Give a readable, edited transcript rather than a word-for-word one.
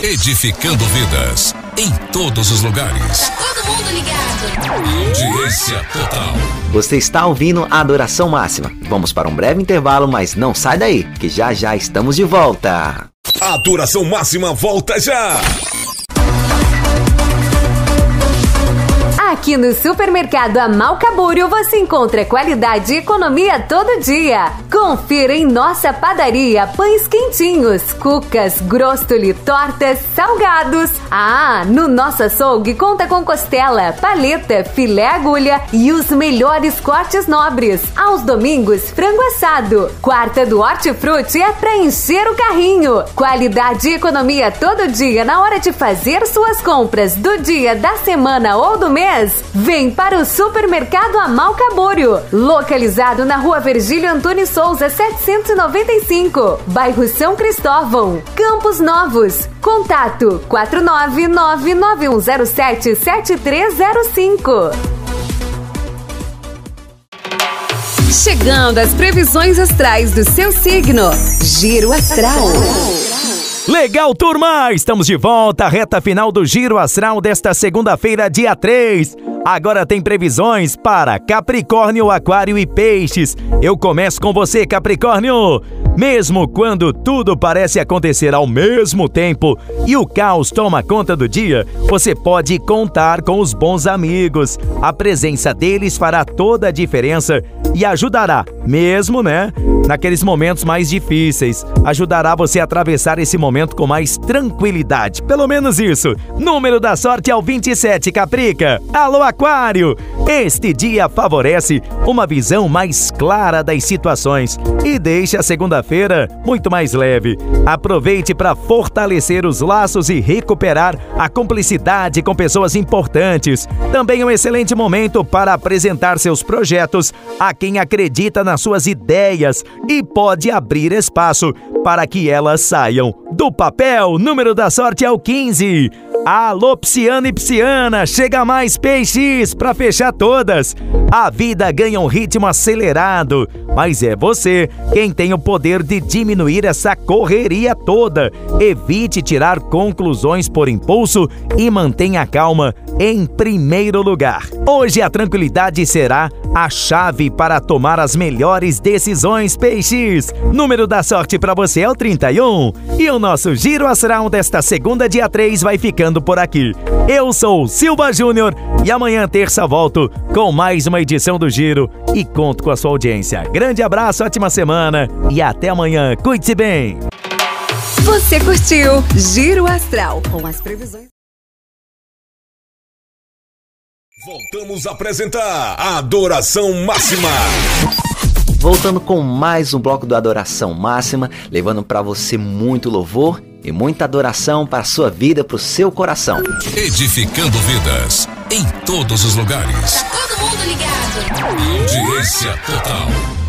edificando vidas em todos os lugares. Tá todo mundo ligado. Audiência total. Você está ouvindo a Adoração Máxima. Vamos para um breve intervalo, mas não sai daí, que já já estamos de volta. A Adoração Máxima volta já. Aqui no Supermercado Amalca Búrio você encontra qualidade e economia todo dia. Confira em nossa padaria pães quentinhos, cucas, grostoli, tortas, salgados. No nosso açougue conta com costela, paleta, filé agulha e os melhores cortes nobres. Aos domingos, frango assado. Quarta do Hortifruti é pra encher o carrinho. Qualidade e economia todo dia na hora de fazer suas compras do dia, da semana ou do mês. Vem para o Supermercado Amalca Búrio, localizado na Rua Virgílio Antônio Souza, 795, bairro São Cristóvão, Campos Novos. Contato 499-9107-7305. Chegando às previsões astrais do seu signo. Giro Astral. Legal, turma! Estamos de volta, reta final do Giro Astral desta segunda-feira, dia 3. Agora tem previsões para Capricórnio, Aquário e Peixes. Eu começo com você, Capricórnio! Mesmo quando tudo parece acontecer ao mesmo tempo e o caos toma conta do dia, você pode contar com os bons amigos. A presença deles fará toda a diferença e ajudará, mesmo, naqueles momentos mais difíceis. Ajudará você a atravessar esse momento com mais tranquilidade. Pelo menos isso. Número da sorte é o 27, Caprica. Alô, Aquário! Este dia favorece uma visão mais clara das situações e deixa a segunda-feira muito mais leve. Aproveite para fortalecer os laços e recuperar a cumplicidade com pessoas importantes. Também um excelente momento para apresentar seus projetos a quem acredita nas suas ideias e pode abrir espaço para que elas saiam do papel. Número da sorte é o 15. Alô, Pisciano e Pisciana, chega mais, Peixes, para fechar todas. A vida ganha um ritmo acelerado, mas é você quem tem o poder de diminuir essa correria toda. Evite tirar conclusões por impulso e mantenha a calma em primeiro lugar. Hoje a tranquilidade será a chave para tomar as melhores decisões, Peixes. Número da sorte para você é o 31. E o nosso Giro Astral desta segunda, dia 3, vai ficando por aqui. Eu sou o Silva Júnior e amanhã, terça, volto com mais uma edição do Giro e conto com a sua audiência. Grande abraço, ótima semana e até amanhã. Cuide-se bem. Você curtiu Giro Astral com as previsões. Voltamos a apresentar a Adoração Máxima. Voltando com mais um bloco do Adoração Máxima, levando para você muito louvor e muita adoração para a sua vida, para o seu coração. Edificando vidas em todos os lugares. Tá todo mundo ligado. Audiência total.